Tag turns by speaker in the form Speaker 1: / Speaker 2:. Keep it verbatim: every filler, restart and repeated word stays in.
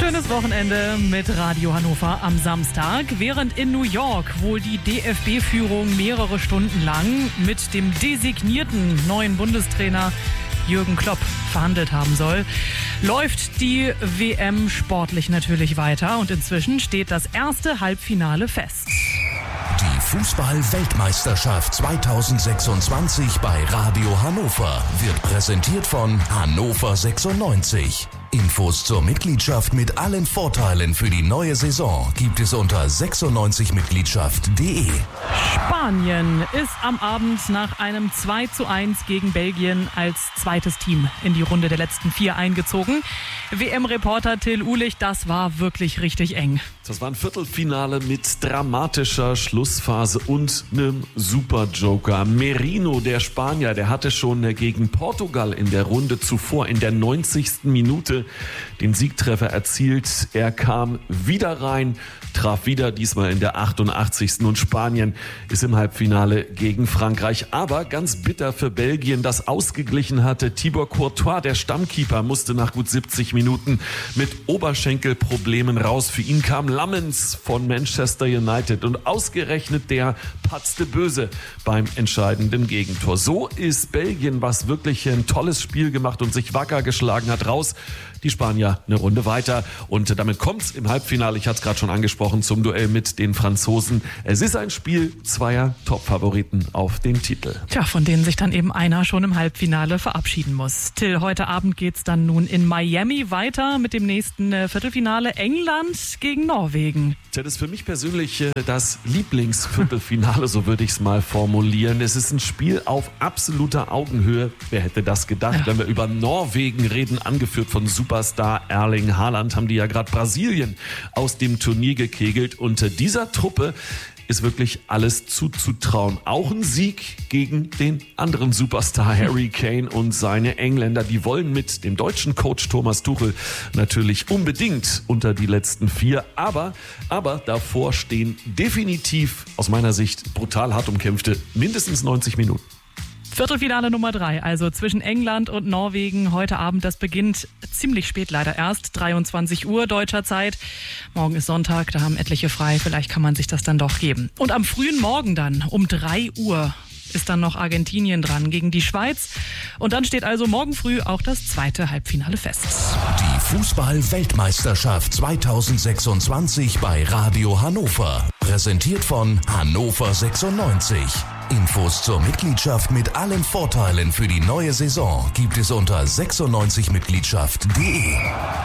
Speaker 1: schönes Wochenende mit Radio Hannover am Samstag. Während in New York wohl die D F B-Führung mehrere Stunden lang mit dem designierten neuen Bundestrainer Jürgen Klopp verhandelt haben soll, läuft die W M sportlich natürlich weiter und inzwischen steht das erste Halbfinale fest.
Speaker 2: Die Fußball-Weltmeisterschaft zweitausendsechsundzwanzig bei Radio Hannover wird präsentiert von Hannover sechsundneunzig. Infos zur Mitgliedschaft mit allen Vorteilen für die neue Saison gibt es unter sechsundneunzig mitgliedschaft punkt de.
Speaker 1: Spanien ist am Abend nach einem zwei zu eins gegen Belgien als zweites Team in die Runde der letzten vier eingezogen. W M-Reporter Till Uhlich, das war wirklich richtig eng.
Speaker 3: Das war ein Viertelfinale mit dramatischer Schlussphase und einem Super-Joker. Merino, der Spanier, der hatte schon gegen Portugal in der Runde zuvor in der neunzigsten Minute den Siegtreffer erzielt. Er kam wieder rein, traf wieder, diesmal in der achtundachtzigsten und Spanien ist im Halbfinale gegen Frankreich. Aber ganz bitter für Belgien, das ausgeglichen hatte. Thibaut Courtois, der Stammkeeper, musste nach gut siebzig Minuten mit Oberschenkelproblemen raus. Für ihn kam Lammens von Manchester United und ausgerechnet der patzte böse beim entscheidenden Gegentor. So ist Belgien, was wirklich ein tolles Spiel gemacht und sich wacker geschlagen hat, raus. Die Spanier eine Runde weiter und damit kommt es im Halbfinale, ich hatte es gerade schon angesprochen, zum Duell mit den Franzosen. Es ist ein Spiel zweier Top-Favoriten auf den Titel.
Speaker 1: Tja, von denen sich dann eben einer schon im Halbfinale verabschieden muss. Till, heute Abend geht's dann nun in Miami weiter mit dem nächsten Viertelfinale England gegen Norwegen.
Speaker 3: Das ist für mich persönlich das Lieblingsviertelfinale, so würde ich es mal formulieren. Es ist ein Spiel auf absoluter Augenhöhe. Wer hätte das gedacht, ja. Wenn wir über Norwegen reden, angeführt von Superstar Erling Haaland, haben die ja gerade Brasilien aus dem Turnier gekegelt. Und dieser Truppe ist wirklich alles zuzutrauen. Auch ein Sieg gegen den anderen Superstar Harry Kane und seine Engländer. Die wollen mit dem deutschen Coach Thomas Tuchel natürlich unbedingt unter die letzten vier. Aber, aber davor stehen definitiv aus meiner Sicht brutal hart umkämpfte mindestens neunzig Minuten.
Speaker 1: Viertelfinale Nummer drei, also zwischen England und Norwegen. Heute Abend, das beginnt ziemlich spät leider erst, dreiundzwanzig Uhr deutscher Zeit. Morgen ist Sonntag, da haben etliche frei, vielleicht kann man sich das dann doch geben. Und am frühen Morgen dann, um drei Uhr, ist dann noch Argentinien dran gegen die Schweiz. Und dann steht also morgen früh auch das zweite Halbfinale fest.
Speaker 2: Die Fußball-Weltmeisterschaft zweitausendsechsundzwanzig bei Radio Hannover. Präsentiert von Hannover sechsundneunzig. Infos zur Mitgliedschaft mit allen Vorteilen für die neue Saison gibt es unter sechsundneunzig mitgliedschaft punkt de.